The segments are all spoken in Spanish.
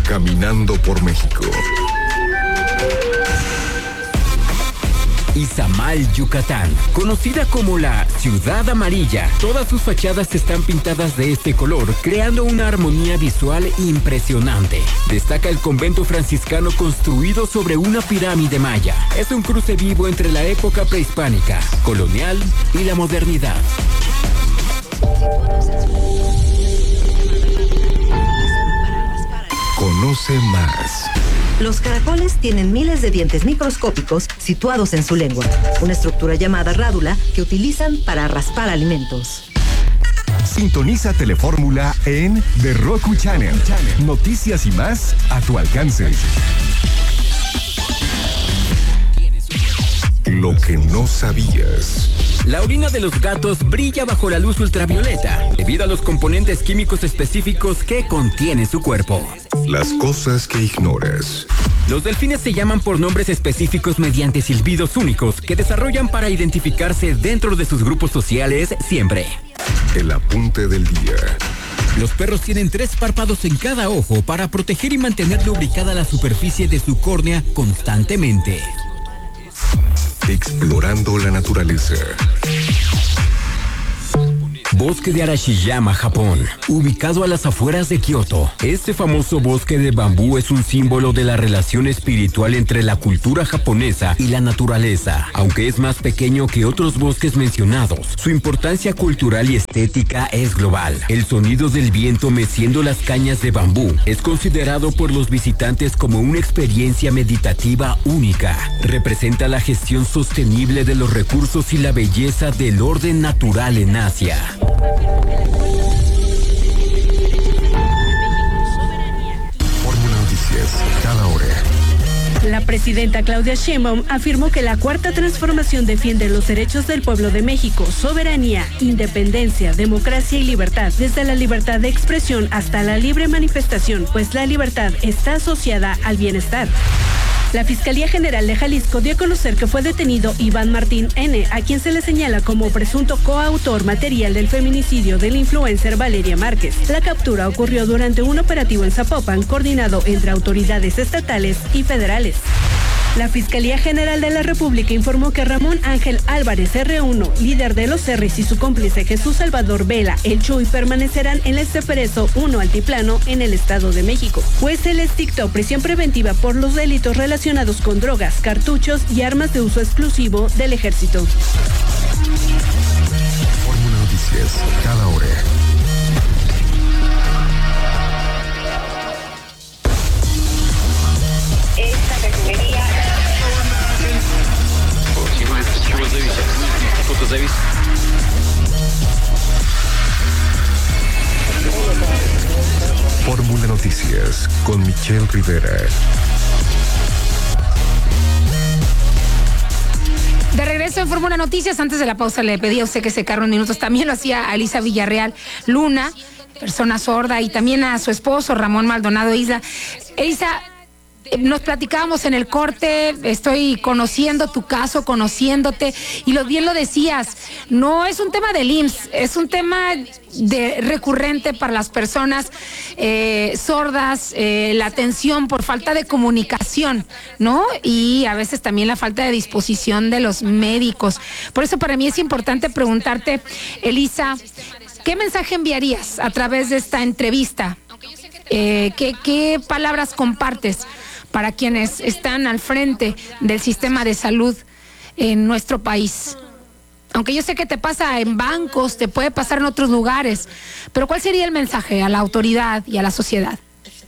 caminando por México. Izamal, Yucatán, conocida como la Ciudad Amarilla. Todas sus fachadas están pintadas de este color, creando una armonía visual impresionante. Destaca el convento franciscano construido sobre una pirámide maya. Es un cruce vivo entre la época prehispánica, colonial y la modernidad. Conoce más. Los caracoles tienen miles de dientes microscópicos situados en su lengua, una estructura llamada rádula que utilizan para raspar alimentos. Sintoniza Telefórmula en The Roku Channel. Noticias y más a tu alcance. Lo que no sabías. La orina de los gatos brilla bajo la luz ultravioleta, debido a los componentes químicos específicos que contiene su cuerpo. Las cosas que ignoras. Los delfines se llaman por nombres específicos mediante silbidos únicos que desarrollan para identificarse dentro de sus grupos sociales siempre. El apunte del día. Los perros tienen 3 párpados en cada ojo para proteger y mantener lubricada la superficie de su córnea constantemente. Explorando la naturaleza. Bosque de Arashiyama, Japón, ubicado a las afueras de Kioto. Este famoso bosque de bambú es un símbolo de la relación espiritual entre la cultura japonesa y la naturaleza. Aunque es más pequeño que otros bosques mencionados, su importancia cultural y estética es global. El sonido del viento meciendo las cañas de bambú es considerado por los visitantes como una experiencia meditativa única. Representa la gestión sostenible de los recursos y la belleza del orden natural en Asia. Fórmula Noticias, cada hora. La presidenta Claudia Sheinbaum afirmó que la Cuarta Transformación defiende los derechos del pueblo de México, soberanía, independencia, democracia y libertad, desde la libertad de expresión hasta la libre manifestación, pues la libertad está asociada al bienestar. La Fiscalía General de Jalisco dio a conocer que fue detenido Iván Martín N., a quien se le señala como presunto coautor material del feminicidio del influencer Valeria Márquez. La captura ocurrió durante un operativo en Zapopan, coordinado entre autoridades estatales y federales. La Fiscalía General de la República informó que Ramón Ángel Álvarez R1, líder de los Cerris, y su cómplice Jesús Salvador Vela, el Chuy, permanecerán en el Ceferezo 1 Altiplano en el Estado de México, pues se les dictó prisión preventiva por los delitos relacionados con drogas, cartuchos y armas de uso exclusivo del Ejército. Fórmula Noticias, cada hora. Fórmula Noticias con Michelle Rivera. De regreso en Fórmula Noticias, antes de la pausa le pedí a usted que se cargue unos minutos. También lo hacía a Elisa Villarreal Luna, persona sorda, y también a su esposo Ramón Maldonado Isla. Elisa, nos platicábamos en el corte, estoy conociendo tu caso, conociéndote, y bien lo decías, no es un tema del IMSS, es un tema recurrente para las personas sordas, la atención por falta de comunicación, ¿no? Y a veces también la falta de disposición de los médicos. Por eso para mí es importante preguntarte, Elisa, ¿qué mensaje enviarías a través de esta entrevista? ¿Qué palabras compartes para quienes están al frente del sistema de salud en nuestro país? Aunque yo sé que te pasa en bancos, te puede pasar en otros lugares, pero ¿cuál sería el mensaje a la autoridad y a la sociedad?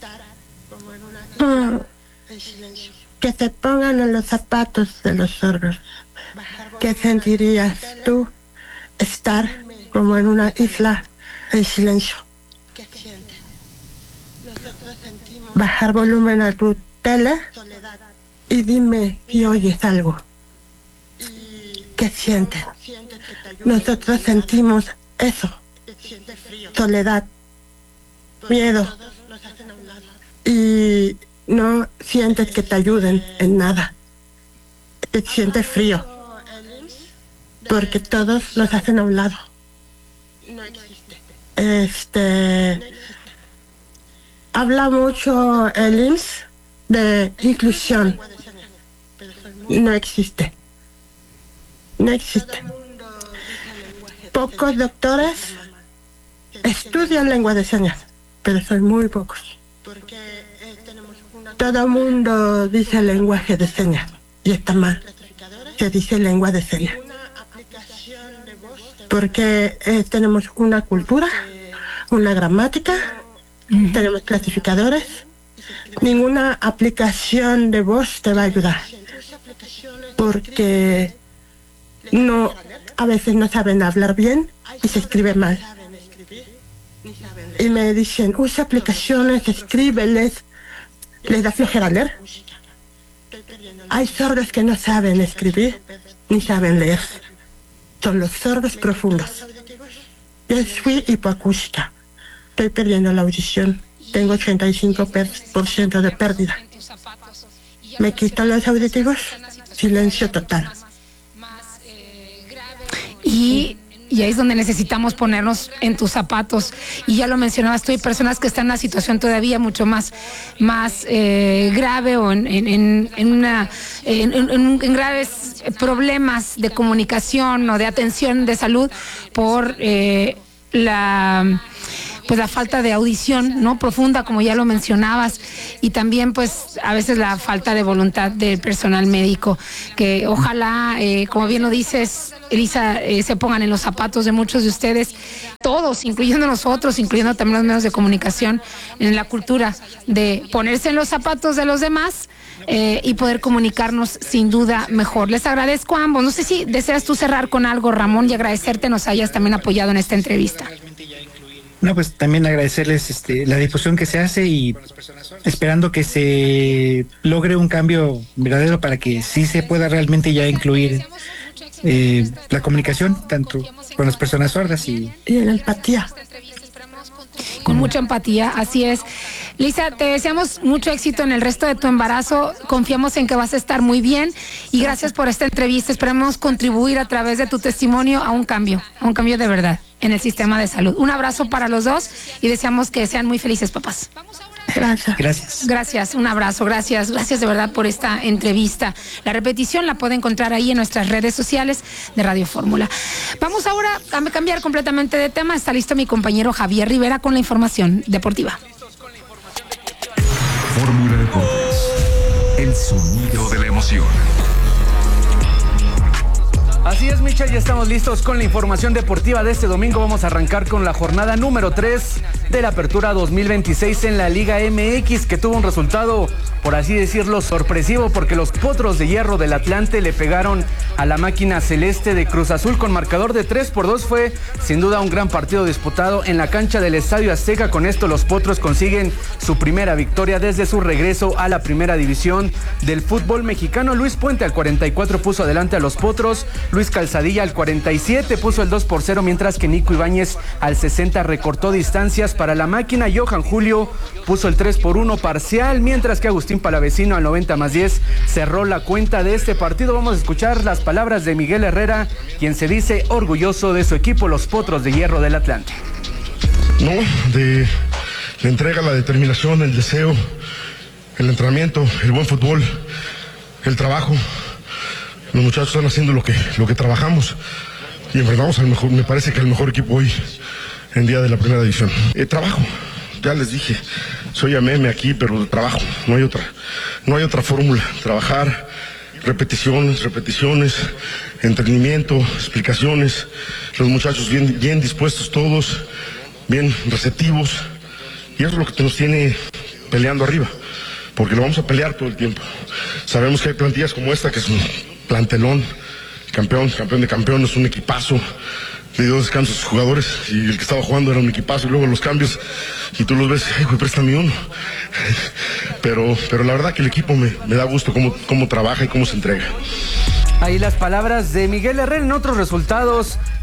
Que se pongan en los zapatos de los sordos. ¿Qué sentirías tú estar como en una isla en silencio? Bajar volumen a tu tele y dime si oyes algo. ¿Qué sientes? Nosotros sentimos eso. Soledad, miedo. Y no sientes que te ayuden en nada. Te sientes frío. Porque todos los hacen a un lado. habla mucho el IMSS de inclusión. No existe. No existe. Pocos doctores estudian lengua de señas, pero son muy pocos. Todo el mundo dice lenguaje de señas y está mal. Se dice lengua de señas. Porque tenemos una cultura, una gramática, tenemos clasificadores. Ninguna aplicación de voz te va a ayudar. Porque a veces no saben hablar bien y se escribe mal. Y me dicen, usa aplicaciones, escríbeles. Les da flojera leer. Hay sordos que no saben escribir ni saben leer. Son los sordos profundos. Yo soy hipoacústica. Estoy perdiendo la audición. Tengo 85% de pérdida. Me quitan los auditivos, silencio total. Y ahí es donde necesitamos ponernos en tus zapatos. Y ya lo mencionabas tú, hay personas que están en una situación todavía mucho más grave o en graves problemas de comunicación o de atención de salud por la falta de audición, ¿no? Profunda, como ya lo mencionabas, y también pues a veces la falta de voluntad del personal médico, que ojalá, como bien lo dices, Elisa, se pongan en los zapatos de muchos de ustedes, todos, incluyendo nosotros, incluyendo también los medios de comunicación, en la cultura de ponerse en los zapatos de los demás y poder comunicarnos sin duda mejor. Les agradezco a ambos. No sé si deseas tú cerrar con algo, Ramón, y agradecerte nos hayas también apoyado en esta entrevista. No, pues también agradecerles la difusión que se hace y esperando que se logre un cambio verdadero para que sí se pueda realmente ya incluir la comunicación, tanto con las personas sordas y la empatía. Con mucha empatía, así es. Lisa, te deseamos mucho éxito en el resto de tu embarazo, confiamos en que vas a estar muy bien y gracias por esta entrevista. Esperamos contribuir a través de tu testimonio a un cambio de verdad en el sistema de salud. Un abrazo para los dos y deseamos que sean muy felices papás. Gracias, un abrazo, gracias de verdad por esta entrevista. La repetición la puede encontrar ahí en nuestras redes sociales de Radio Fórmula. Vamos ahora a cambiar completamente de tema. Está listo mi compañero Javier Rivera con la información deportiva. Fórmula Deportes, el sonido de la emoción. Así es, Micha, ya estamos listos con la información deportiva de este domingo. Vamos a arrancar con la jornada número 3 de la Apertura 2026 en la Liga MX, que tuvo un resultado, por así decirlo, sorpresivo, porque los Potros de Hierro del Atlante le pegaron a la máquina celeste de Cruz Azul con marcador de 3-2. Fue sin duda un gran partido disputado en la cancha del Estadio Azteca. Con esto los Potros consiguen su primera victoria desde su regreso a la primera división del fútbol mexicano. Luis Puente al 44 puso adelante a los Potros. Luis Calzadilla al 47 puso el 2-0, mientras que Nico Ibáñez al 60 recortó distancias para la máquina. Johan Julio puso el 3-1 parcial, mientras que Agustín Palavecino al 90+10 cerró la cuenta de este partido. Vamos a escuchar las palabras de Miguel Herrera, quien se dice orgulloso de su equipo, los Potros de Hierro del Atlante. No, de la entrega, la determinación, el deseo, el entrenamiento, el buen fútbol, el trabajo. Los muchachos están haciendo lo que trabajamos y enfrentamos al mejor, me parece que al mejor equipo hoy en día de la primera división. Trabajo, ya les dije, soy ameme aquí, pero trabajo, no hay otra fórmula. Trabajar, repeticiones, entrenamiento, explicaciones, los muchachos bien dispuestos todos, bien receptivos, y eso es lo que nos tiene peleando arriba, porque lo vamos a pelear todo el tiempo. Sabemos que hay plantillas como esta que es un plantelón, campeón de campeones, un equipazo, le dio descanso a sus jugadores y el que estaba jugando era un equipazo, y luego los cambios y tú los ves, ay güey, préstame uno. Pero la verdad que el equipo me da gusto cómo trabaja y cómo se entrega. Ahí las palabras de Miguel Herrera. En otros resultados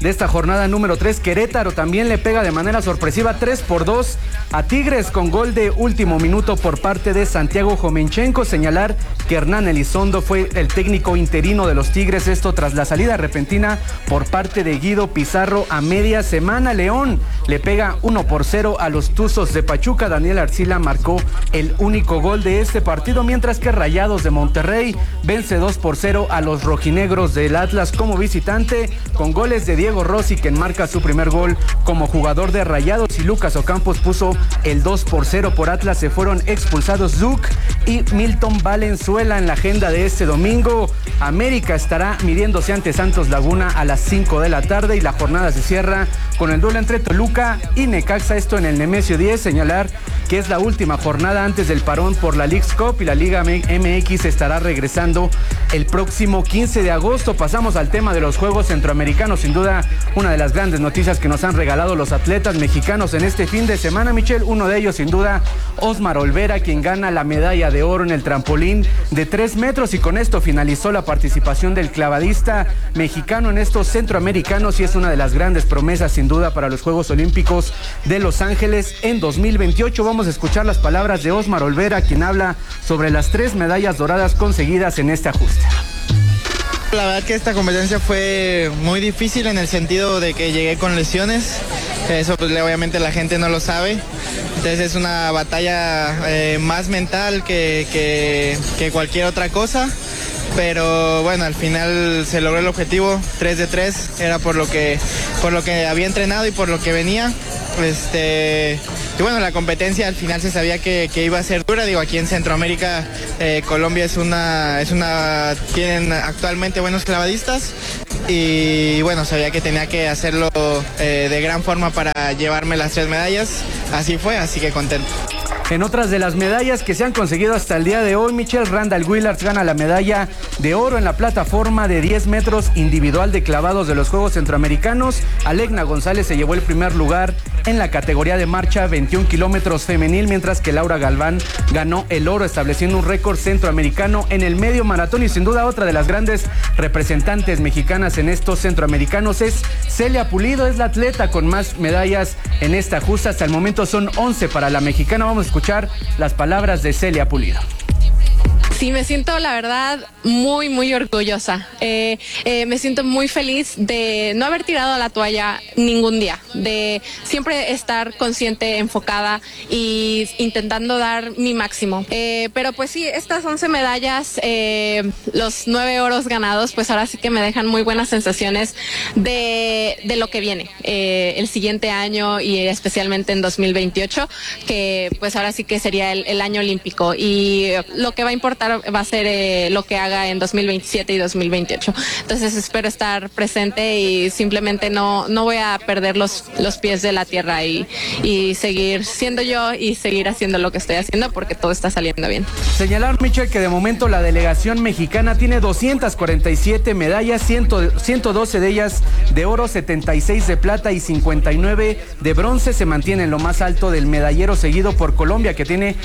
de esta jornada número 3. Querétaro también le pega de manera sorpresiva 3-2 a Tigres con gol de último minuto por parte de Santiago Jomenchenko. Señalar que Hernán Elizondo fue el técnico interino de los Tigres, esto tras la salida repentina por parte de Guido Pizarro a media semana. León le pega 1-0 a los Tuzos de Pachuca. Daniel Arcila marcó el único gol de este partido, mientras que Rayados de Monterrey vence 2-0 a los rojinegros del Atlas como visitante, con goles de Diego Rossi, quien marca su primer gol como jugador de Rayados, y Lucas Ocampos puso el 2-0 por Atlas. Se fueron expulsados Zuc y Milton Valenzuela. En la agenda de este domingo, América estará midiéndose ante Santos Laguna a las 5 de la tarde y la jornada se cierra con el duelo entre Toluca y Necaxa, esto en el Nemesio 10. Señalar que es la última jornada antes del parón por la Leagues Cup y la Liga MX estará regresando el próximo 15 de agosto. Pasamos al tema de los Juegos Centroamericanos, sin duda una de las grandes noticias que nos han regalado los atletas mexicanos en este fin de semana, Michelle. Uno de ellos, sin duda, Osmar Olvera, quien gana la medalla de oro en el trampolín de 3 metros, y con esto finalizó la participación del clavadista mexicano en estos centroamericanos y es una de las grandes promesas, sin duda, para los Juegos Olímpicos de Los Ángeles en 2028. Vamos a escuchar las palabras de Osmar Olvera, quien habla sobre las 3 medallas doradas conseguidas en este ajuste. La verdad que esta competencia fue muy difícil en el sentido de que llegué con lesiones. Eso pues obviamente la gente no lo sabe. Entonces es una batalla más mental que cualquier otra cosa. Pero bueno, al final se logró el objetivo, 3 de 3, era por lo que había entrenado y por lo que venía. Y bueno, la competencia al final se sabía que iba a ser dura. Digo, aquí en Centroamérica, Colombia tienen actualmente buenos clavadistas y bueno, sabía que tenía que hacerlo de gran forma para llevarme las 3 medallas. Así fue, así que contento. En otras de las medallas que se han conseguido hasta el día de hoy, Michelle, Randall Willards gana la medalla de oro en la plataforma de 10 metros individual de clavados de los Juegos Centroamericanos. Alegna González se llevó el primer lugar en la categoría de marcha 21 kilómetros femenil, mientras que Laura Galván ganó el oro, estableciendo un récord centroamericano en el medio maratón. Y sin duda otra de las grandes representantes mexicanas en estos centroamericanos es Celia Pulido, es la atleta con más medallas en esta justa. Hasta el momento son 11 para la mexicana. Vamos a escuchar las palabras de Celia Pulido. Sí, me siento, la verdad, muy, muy orgullosa. Me siento muy feliz de no haber tirado la toalla ningún día, de siempre estar consciente, enfocada y intentando dar mi máximo. Pero pues sí, estas 11 medallas, los 9 oros ganados, pues ahora sí que me dejan muy buenas sensaciones de lo que viene el siguiente año y especialmente en 2028, que pues ahora sí que sería el año olímpico, y lo que va a importar va a ser lo que haga en 2027 y 2028. Entonces espero estar presente y simplemente no voy a perder los pies de la tierra y seguir siendo yo y seguir haciendo lo que estoy haciendo, porque todo está saliendo bien. Señalar, Michelle, que de momento la delegación mexicana tiene 247 medallas, 112 de ellas de oro, 76 de plata y 59 de bronce. Se mantiene en lo más alto del medallero, seguido por Colombia, que tiene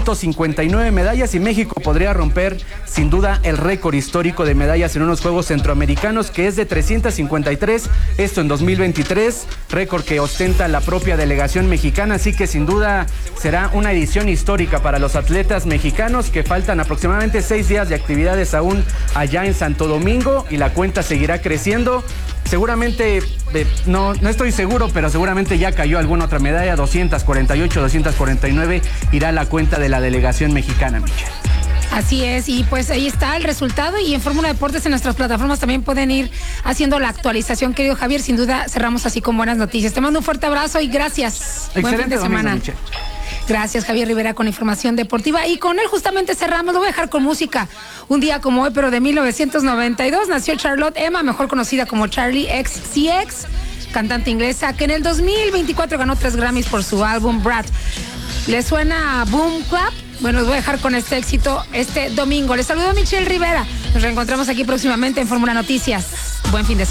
159 medallas, y México podría romper sin duda el récord histórico de medallas en unos Juegos Centroamericanos, que es de 353, esto en 2023, récord que ostenta la propia delegación mexicana. Así que sin duda será una edición histórica para los atletas mexicanos, que faltan aproximadamente 6 días de actividades aún allá en Santo Domingo, y la cuenta seguirá creciendo. Seguramente, no estoy seguro, pero seguramente ya cayó alguna otra medalla, 248, 249, irá a la cuenta de la delegación mexicana, Michelle. Así es, y pues ahí está el resultado, y en Fórmula Deportes en nuestras plataformas también pueden ir haciendo la actualización, querido Javier. Sin duda cerramos así con buenas noticias. Te mando un fuerte abrazo y gracias. Excelente. Buen fin de semana. Domingo, gracias, Javier Rivera, con información deportiva, y con él justamente cerramos. Lo voy a dejar con música. Un día como hoy, pero de 1992, nació Charlotte Emma, mejor conocida como Charlie XCX, cantante inglesa, que en el 2024 ganó 3 Grammys por su álbum Brat. ¿Le suena Boom Clap? Bueno, los voy a dejar con este éxito este domingo. Les saludo a Michelle Rivera. Nos reencontramos aquí próximamente en Fórmula Noticias. Buen fin de semana.